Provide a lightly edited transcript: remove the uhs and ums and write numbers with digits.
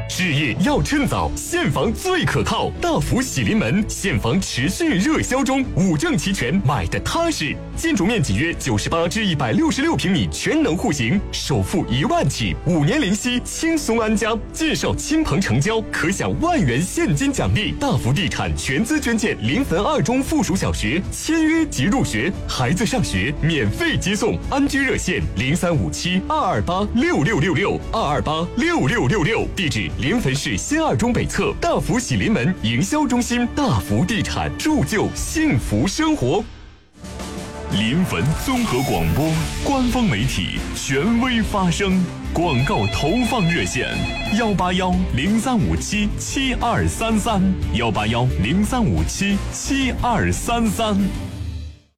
置业要趁早，现房最可靠。大福喜临门，现房持续热销中，五证齐全，买的踏实。建筑面积约98至166平米，全能户型，首付1万起，5年零息，轻松安家。介绍亲朋成交，可享1万元现金奖励。大福地产全资捐建临汾2中附属小学，签约即入学，孩子上学免费接送。安居热线035722826666，2286666，地址临汾市新2中北侧大福喜临门营销中心。大福地产，铸就幸福生活。 临汾综合广播官方媒体，权威发声。广告投放热线：18103577233，18103577233。